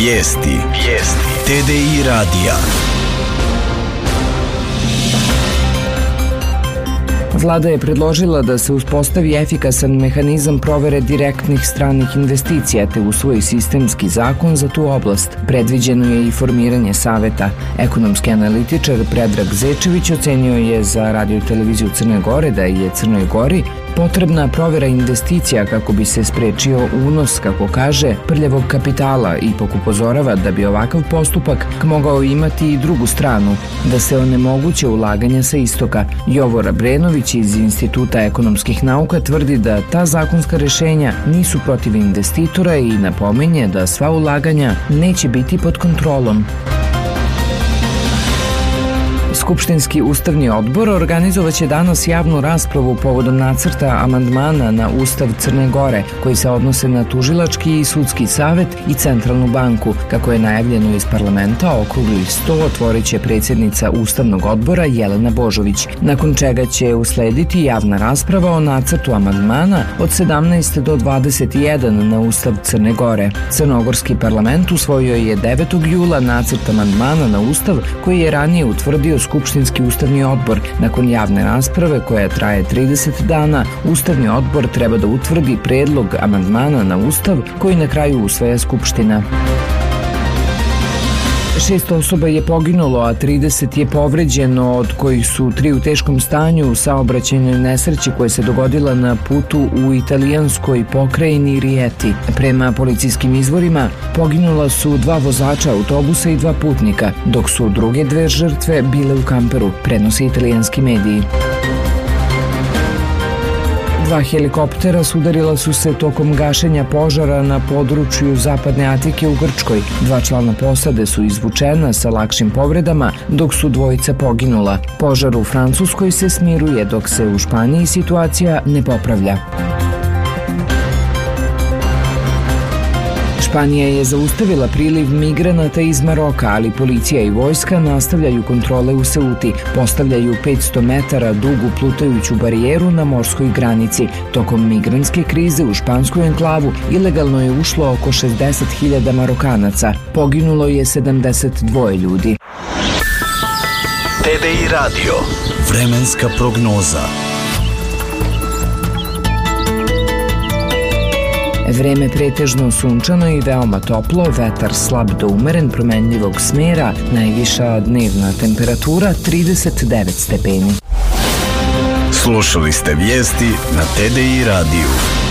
Vijesti TDI radija. Vlada je predložila da se uspostavi efikasan mehanizam provere direktnih stranih investicija te usvoji sistemski zakon za tu oblast. Predviđeno je i formiranje saveta. Ekonomski analitičar Predrag Zečević ocenio je za Radio i televiziju Crne Gore da je Crnoj Gori potrebna provera investicija kako bi se sprečio unos, kako kaže, prljavog kapitala i upozorava da bi ovakav postupak mogao imati i drugu stranu, da se onemoguće ulaganja sa istoka. Jovo Rabrenović iz Instituta ekonomskih nauka tvrdi da ta zakonska rešenja nisu protiv investitora i napominje da sva ulaganja neće biti pod kontrolom. Skupštinski ustavni odbor organizovaće danas javnu raspravu povodom nacrta amandmana na Ustav Crne Gore, koji se odnose na tužilački i sudski savet i centralnu banku. Kako je najavljeno iz parlamenta, okrugli sto otvorit će predsjednica Ustavnog odbora Jelena Božović, nakon čega će uslediti javna rasprava o nacrtu amandmana od 17 do 21 na Ustav Crne Gore. Crnogorski parlament usvojio je 9. jula nacrt amandmana na Ustav koji je ranije utvrdio Skupštinski ustavni odbor. Nakon javne rasprave koja traje 30 dana, Ustavni odbor treba da utvrdi predlog amandmana na Ustav koji na kraju usvaja Skupština. 6 osoba je poginulo, a 30 je povređeno, od kojih su 3 u teškom stanju u saobraćajnoj nesreći koja se dogodila na putu u italijanskoj pokrajini Rieti. Prema policijskim izvorima, poginula su 2 vozača autobusa i 2 putnika, dok su druge 2 žrtve bile u kamperu, prenose italijanski mediji. 2 helikoptera sudarila su se tokom gašenja požara na području Zapadne Atike u Grčkoj. 2 člana posade su izvučena sa lakšim povredama, dok su 2 poginula. Požar u Francuskoj se smiruje, dok se u Španiji situacija ne popravlja. Španija je zaustavila priliv migranata iz Maroka, ali policija i vojska nastavljaju kontrole u Ceuti. Postavljaju 500 metara dugu plutajuću barijeru na morskoj granici. Tokom migrantske krize u špansku enklavu ilegalno je ušlo oko 60.000 Marokanaca. Poginulo je 72 ljudi. TDI radio. Vremenska prognoza. Vreme pretežno sunčano i veoma toplo, vetar slab do umeren promenljivog smera, najviša dnevna temperatura 39 stepeni. Slušali ste vijesti na TDI radiju.